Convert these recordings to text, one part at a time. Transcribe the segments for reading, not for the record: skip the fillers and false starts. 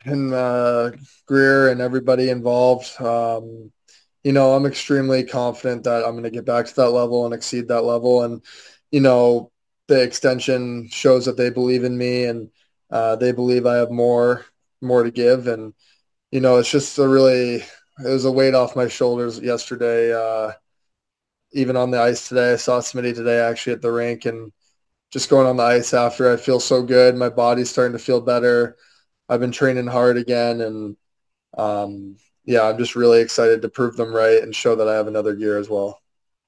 and Greer and everybody involved. I'm extremely confident that I'm going to get back to that level and exceed that level. And, you know, the extension shows that they believe in me and they believe I have more to give. And, it's just it was a weight off my shoulders yesterday. Even on the ice today, I saw Smitty today actually at the rink, and just going on the ice after, I feel so good. My body's starting to feel better. I've been training hard again, and yeah, I'm just really excited to prove them right and show that I have another year as well.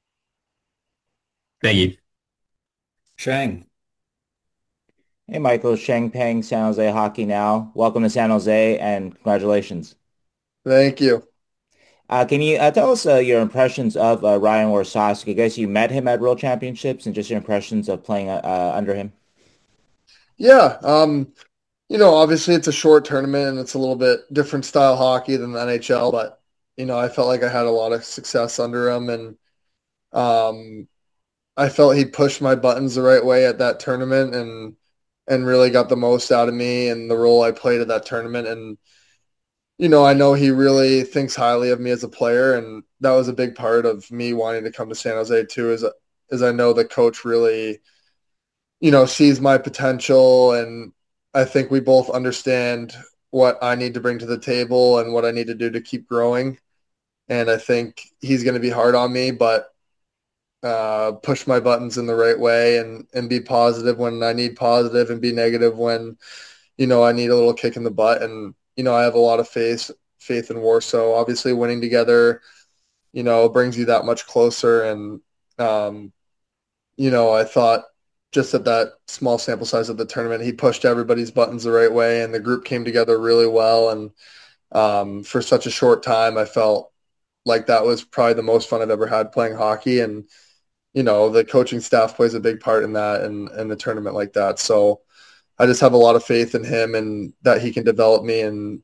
Thank you. Shang. Hey, Michael, Sheng Peng, San Jose Hockey Now. Welcome to San Jose and congratulations. Thank you. Can you tell us your impressions of Ryan Warsawski? I guess you met him at World Championships and just your impressions of playing under him. Yeah, obviously it's a short tournament and it's a little bit different style hockey than the NHL, but I felt like I had a lot of success under him, and um, I felt he pushed my buttons the right way at that tournament and really got the most out of me and the role I played at that tournament. And I know he really thinks highly of me as a player, and that was a big part of me wanting to come to San Jose too. Is I know the coach really, sees my potential, and I think we both understand what I need to bring to the table and what I need to do to keep growing. And I think he's going to be hard on me, but push my buttons in the right way and be positive when I need positive and be negative when I need a little kick in the butt. And I have a lot of faith in Warsaw. Obviously, winning together, brings you that much closer. And um, I thought just at that small sample size of the tournament, he pushed everybody's buttons the right way, and the group came together really well. And for such a short time, I felt like that was probably the most fun I've ever had playing hockey. And the coaching staff plays a big part in that and the tournament like that. So I just have a lot of faith in him and that he can develop me,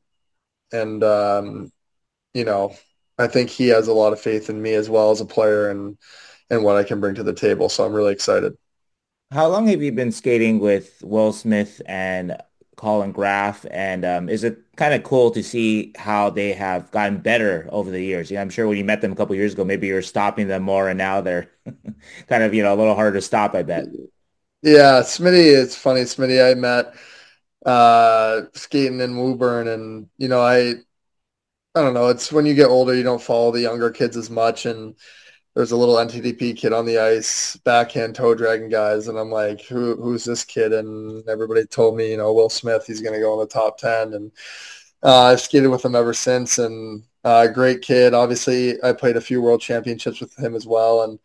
and you know, I think he has a lot of faith in me as well as a player and what I can bring to the table. So I'm really excited. How long have you been skating with Will Smith and Colin Graff? And is it kind of cool to see how they have gotten better over the years? I'm sure when you met them a couple years ago, maybe you were stopping them more, and now they're kind of, a little harder to stop, I bet. Yeah, Smitty, it's funny, Smitty, I met skating in Woburn, and I don't know, it's when you get older you don't follow the younger kids as much, and there's a little NTDP kid on the ice, backhand toe dragging guys, and I'm like, who's this kid? And everybody told me, Will Smith, he's going to go in the top 10. And I've skated with him ever since, and great kid. Obviously, I played a few world championships with him as well, and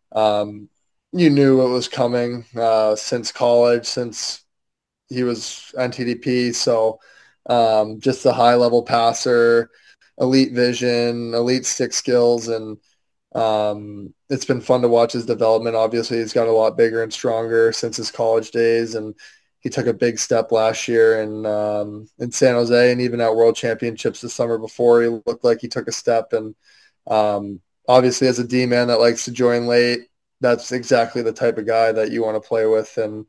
you knew it was coming since college, since he was NTDP. So just a high level passer, elite vision, elite stick skills, and it's been fun to watch his development. Obviously, he's got a lot bigger and stronger since his college days, and he took a big step last year in San Jose, and even at World Championships the summer before, he looked like he took a step. And obviously, as a D man that likes to join late, that's exactly the type of guy that you want to play with, and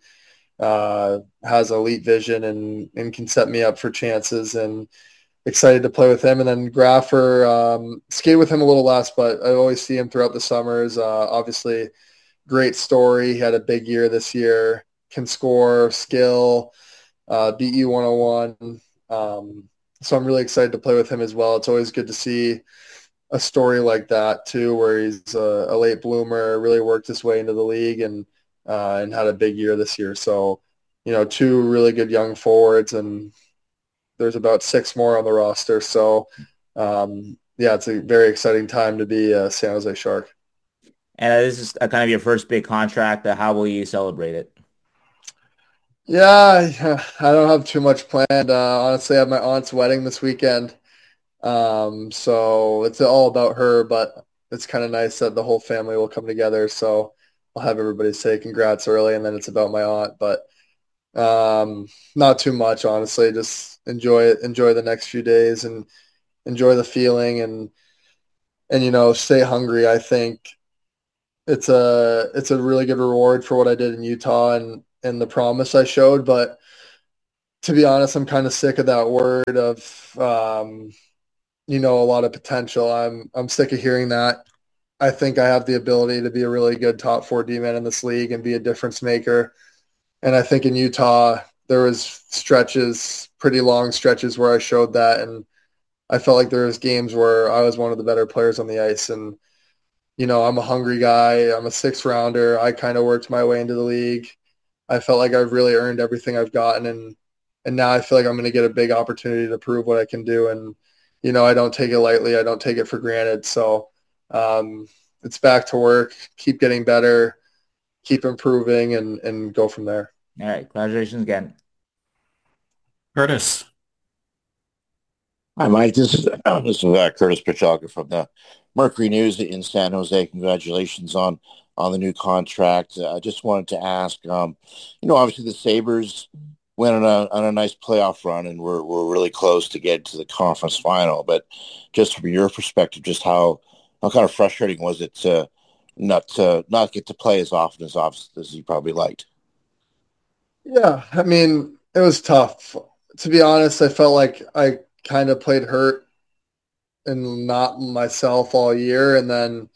has elite vision and can set me up for chances. And excited to play with him. And then Graffer, skate with him a little less, but I always see him throughout the summers. Obviously, great story. He had a big year this year. Can score, skill, beat you 101. So I'm really excited to play with him as well. It's always good to see a story like that too, where he's a late bloomer, really worked his way into the league and had a big year this year. So, two really good young forwards, and there's about six more on the roster. So, yeah, it's a very exciting time to be a San Jose Shark. And this is kind of your first big contract. How will you celebrate it? Yeah, I don't have too much planned. Honestly, I have my aunt's wedding this weekend. So it's all about her, but it's kind of nice that the whole family will come together. So I'll have everybody say congrats early, and then it's about my aunt. But not too much, honestly. Just enjoy it, enjoy the next few days, and enjoy the feeling, and stay hungry. I think it's a really good reward for what I did in Utah and the promise I showed. But to be honest, I'm kind of sick of that word of, a lot of potential. I'm sick of hearing that. I think I have the ability to be a really good top four D man in this league and be a difference maker. And I think in Utah, there was stretches, pretty long stretches where I showed that. And I felt like there was games where I was one of the better players on the ice. And, I'm a hungry guy. I'm a six rounder. I kind of worked my way into the league. I felt like I've really earned everything I've gotten. And now I feel like I'm going to get a big opportunity to prove what I can do. And, I don't take it lightly. I don't take it for granted. So it's back to work, keep getting better, keep improving and go from there. All right, congratulations again. Curtis. Hi, Mike. This is Curtis Pachalka from the Mercury News in San Jose. Congratulations on the new contract. I just wanted to ask, obviously the Sabres went on a nice playoff run and we're really close to get to the conference final. But just from your perspective, just how kind of frustrating was it to not get to play as often as you probably liked? Yeah, I mean, it was tough. To be honest, I felt like I kind of played hurt and not myself all year. And then,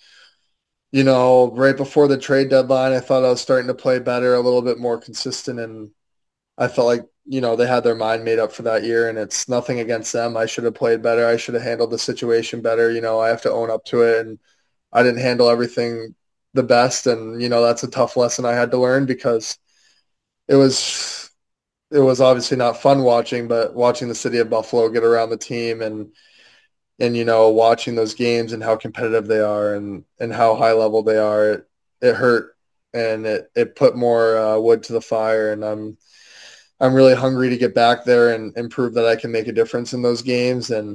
right before the trade deadline, I thought I was starting to play better, a little bit more consistent. And I felt like, they had their mind made up for that year. And it's nothing against them. I should have played better. I should have handled the situation better. I have to own up to it. And I didn't handle everything the best. And, that's a tough lesson I had to learn because it was it was obviously not fun watching, but watching the city of Buffalo get around the team and watching those games and how competitive they are and how high level they are, it hurt and it put more wood to the fire. And I'm really hungry to get back there and prove that I can make a difference in those games. And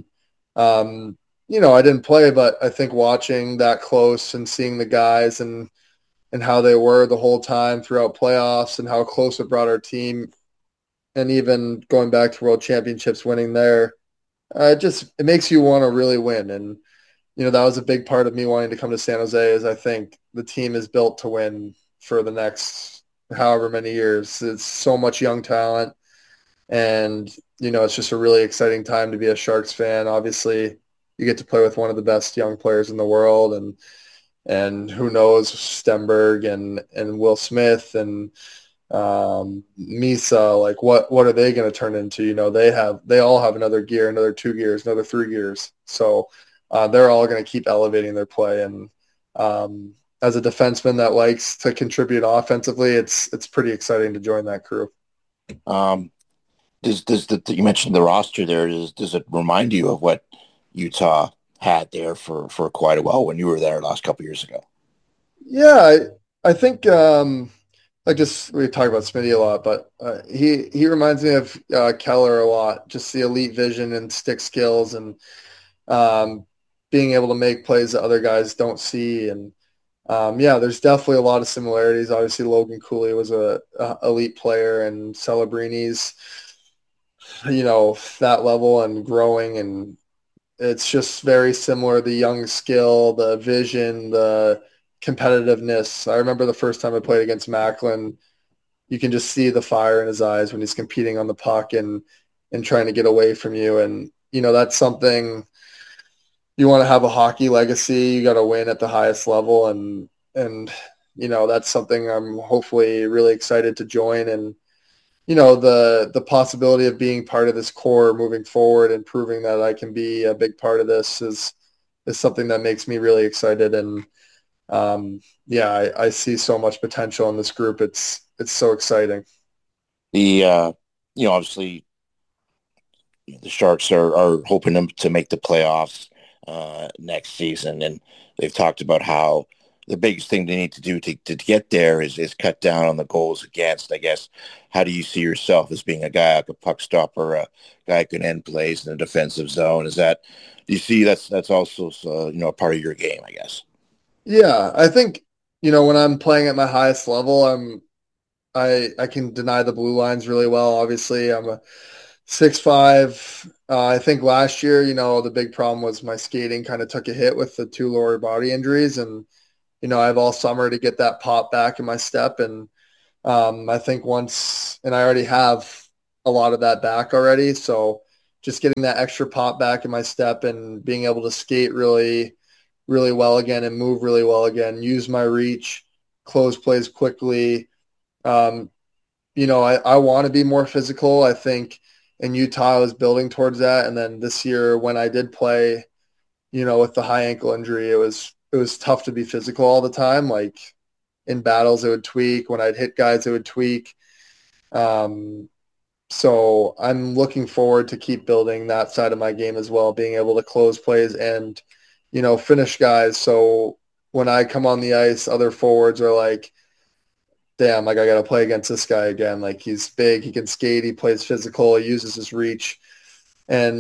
I didn't play, but I think watching that close and seeing the guys and how they were the whole time throughout playoffs and how close it brought our team and even going back to world championships, winning there, it makes you want to really win. And, that was a big part of me wanting to come to San Jose is I think the team is built to win for the next however many years. It's so much young talent. And, it's just a really exciting time to be a Sharks fan. Obviously, you get to play with one of the best young players in the world and who knows Stenberg and Will Smith and Misa, like what are they going to turn into? They all have another gear, another 2 gears, another 3 gears. So they're all going to keep elevating their play. And as a defenseman that likes to contribute offensively, it's pretty exciting to join that crew. You mentioned the roster there. Does it remind you of what Utah had there for quite a while when you were there last couple of years ago? Yeah, I think we talk about Smitty a lot, but he reminds me of Keller a lot. Just the elite vision and stick skills and being able to make plays that other guys don't see. And there's definitely a lot of similarities. Obviously, Logan Cooley was a elite player, and Celebrini's, that level and growing, and it's just very similar. The young skill, the vision, the competitiveness. I remember the first time I played against Macklin, you can just see the fire in his eyes when he's competing on the puck and trying to get away from you. And, that's something you want to have a hockey legacy. You got to win at the highest level. And, that's something I'm hopefully really excited to join. And, the possibility of being part of this core moving forward and proving that I can be a big part of this is something that makes me really excited. And, I see so much potential in this group. It's so exciting. Obviously the Sharks are hoping to make the playoffs next season, and they've talked about how the biggest thing they need to do to get there is cut down on the goals against. I guess, how do you see yourself as being a guy like a puck stopper, a guy who can end plays in the defensive zone? Do you see that's also a part of your game, I guess? Yeah, I think, when I'm playing at my highest level, I can deny the blue lines really well. Obviously, I'm a 6'5". I think last year, the big problem was my skating kind of took a hit with the two lower body injuries. And, I have all summer to get that pop back in my step. And I think and I already have a lot of that back already. So just getting that extra pop back in my step and being able to skate really, really well again and move really well again, use my reach, close plays quickly. Um, I want to be more physical. I think in Utah I was building towards that. And then this year when I did play, with the high ankle injury, it was tough to be physical all the time. Like in battles, it would tweak. When I'd hit guys, it would tweak. Um, so I'm looking forward to keep building that side of my game as well, being able to close plays and, finish guys. So when I come on the ice, other forwards are like, damn, like I got to play against this guy again. Like he's big, he can skate, he plays physical, he uses his reach. And,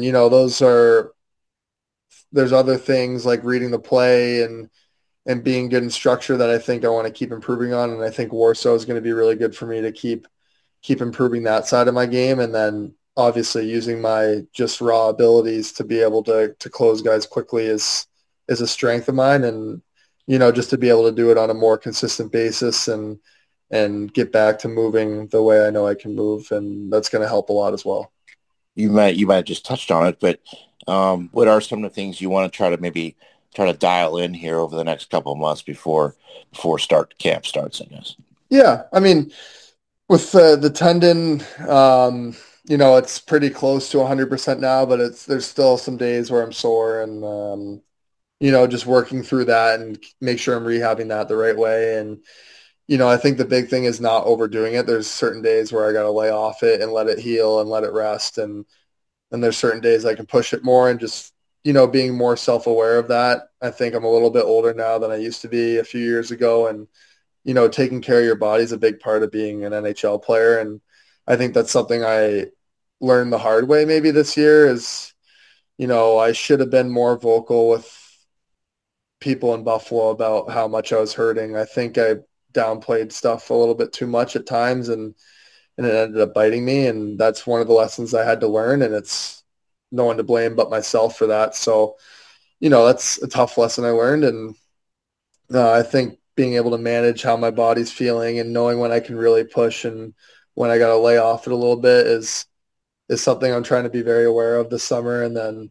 there's other things like reading the play and being good in structure that I think I want to keep improving on. And I think Warsaw is going to be really good for me to keep improving that side of my game. And then obviously using my just raw abilities to be able to close guys quickly is a strength of mine. And, just to be able to do it on a more consistent basis and get back to moving the way I know I can move. And that's going to help a lot as well. You might have just touched on it, but what are some of the things you want to try to dial in here over the next couple of months before start camp starts, I guess? Yeah. I mean, with the tendon, it's pretty close to 100% now, but there's still some days where I'm sore and, just working through that and make sure I'm rehabbing that the right way. And, I think the big thing is not overdoing it. There's certain days where I got to lay off it and let it heal and let it rest. And there's certain days I can push it more and just, being more self-aware of that. I think I'm a little bit older now than I used to be a few years ago. And, taking care of your body is a big part of being an NHL player. And I think that's something I learned the hard way maybe this year is, I should have been more vocal with people in Buffalo about how much I was hurting. I think I downplayed stuff a little bit too much at times and it ended up biting me. And that's one of the lessons I had to learn. And it's no one to blame but myself for that. So, that's a tough lesson I learned. And I think being able to manage how my body's feeling and knowing when I can really push and when I got to lay off it a little bit is something I'm trying to be very aware of this summer. And then,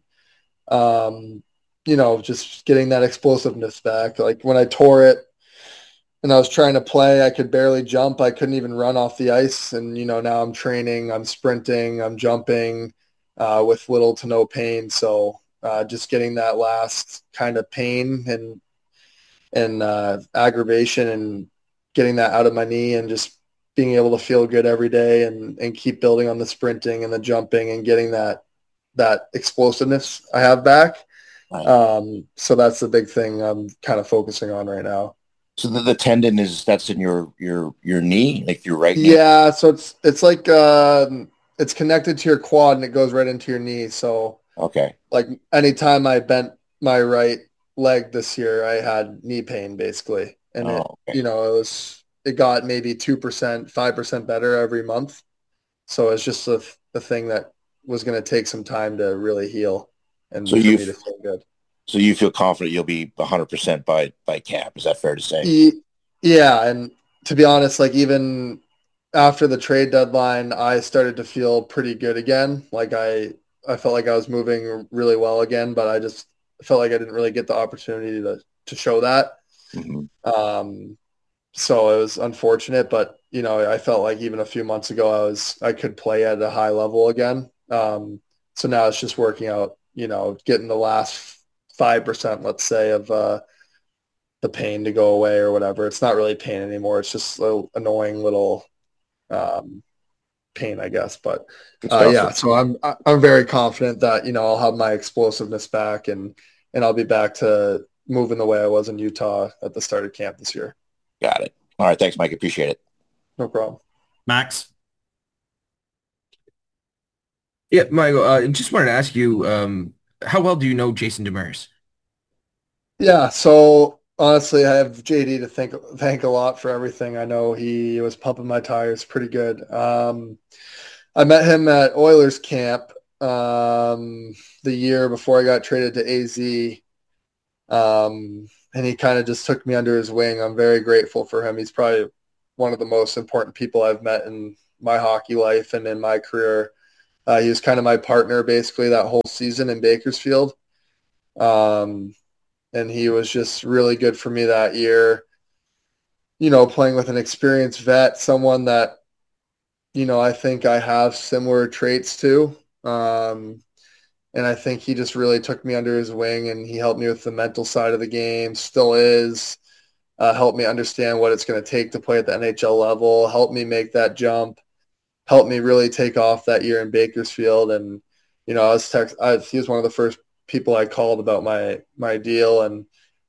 just getting that explosiveness back. Like when I tore it and I was trying to play, I could barely jump. I couldn't even run off the ice. And, now I'm training, I'm sprinting, I'm jumping with little to no pain. So just getting that last kind of pain and aggravation and getting that out of my knee and just being able to feel good every day and keep building on the sprinting and the jumping and getting that explosiveness I have back. Right. So that's the big thing I'm kind of focusing on right now. So the tendon that's in your knee, like your right knee? Yeah, so it's like it's connected to your quad and it goes right into your knee. So Okay. like anytime I bent my right leg this year, I had knee pain basically. And Oh, okay. it got maybe 2%, 5% better every month. So it's just a thing that was going to take some time to really heal So and for you me to feel good. so you feel confident you'll be 100% by camp. Is that fair to say? Yeah, and to be honest, like even after the trade deadline, I started to feel pretty good again. Like I felt like I was moving really well again, but I just felt like I didn't really get the opportunity to show that. Hmm. Um, so it was unfortunate, but I felt like even a few months ago I could play at a high level again. So now it's just working out, getting the last 5%, let's say, of the pain to go away or whatever. It's not really pain anymore. It's just a annoying little um, pain, I guess. But Good stuff. yeah, so I'm very confident that I'll have my explosiveness back and I'll be back to moving the way I was in Utah at the start of camp this year. Got it. All right. Thanks, Mike. Appreciate it. No problem. Max? Yeah, Michael, just wanted to ask you, how well do you know Jason Demers? Yeah, so honestly, I have JD to thank a lot for everything. I know he was pumping my tires pretty good. I met him at Oilers camp the year before I got traded to AZ. And he kind of just took me under his wing. I'm very grateful for him. He's probably one of the most important people I've met in my hockey life and in my career. He was kind of my partner basically that whole season in Bakersfield. And he was just really good for me that year. Playing with an experienced vet, someone that, I think I have similar traits to. And I think he just really took me under his wing, and he helped me with the mental side of the game, still is, helped me understand what it's going to take to play at the NHL level, helped me make that jump, helped me really take off that year in Bakersfield. And, he was one of the first people I called about my deal. And,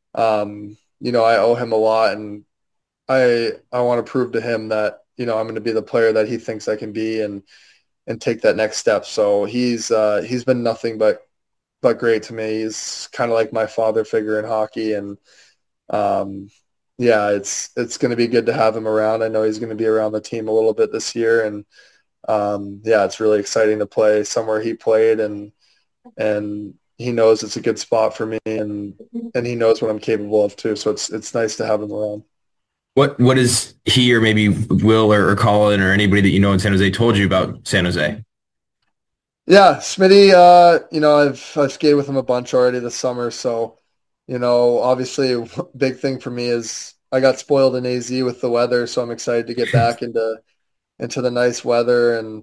I owe him a lot, and I want to prove to him that, I'm going to be the player that he thinks I can be and take that next step. So he's been nothing but great to me. He's kind of like my father figure in hockey. And, it's going to be good to have him around. I know he's going to be around the team a little bit this year. And, it's really exciting to play somewhere he played, and he knows it's a good spot for me, and he knows what I'm capable of too. So it's nice to have him around. What is he, or maybe Will or Colin or anybody that you know in San Jose, told you about San Jose? Yeah, Smitty, I've skated with him a bunch already this summer. So, obviously a big thing for me is I got spoiled in AZ with the weather. So I'm excited to get back into the nice weather. And,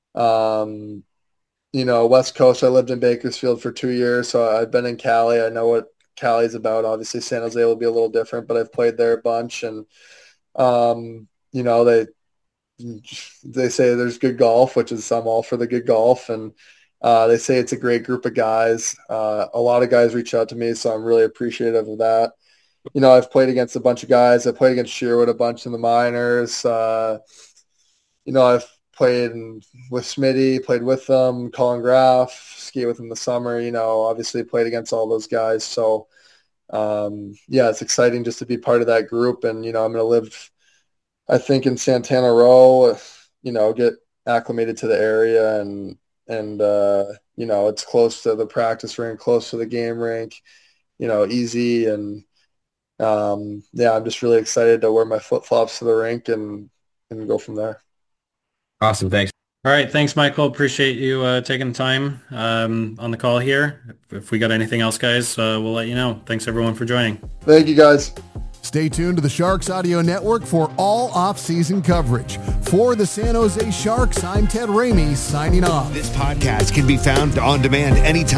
West Coast, I lived in Bakersfield for 2 years. So I've been in Cali. I know what Cali's about. Obviously San Jose will be a little different, but I've played there a bunch. And, they say there's good golf, which is I'm all for the good golf. And they say it's a great group of guys. A lot of guys reach out to me, so I'm really appreciative of that. I've played against a bunch of guys. I played against Sherwood a bunch in the minors. I've played with Smitty, played with them, Colin Graff, skate with him the summer, obviously played against all those guys. So, it's exciting just to be part of that group. And, I'm going to live, I think, in Santana Row, get acclimated to the area, and it's close to the practice rink, close to the game rink, easy. And, I'm just really excited to wear my flip-flops to the rink and go from there. Awesome. Thanks. All right. Thanks, Michael. Appreciate you taking the time on the call here. If we got anything else, guys, we'll let you know. Thanks, everyone, for joining. Thank you, guys. Stay tuned to the Sharks Audio Network for all off-season coverage. For the San Jose Sharks, I'm Ted Ramey, signing off. This podcast can be found on demand anytime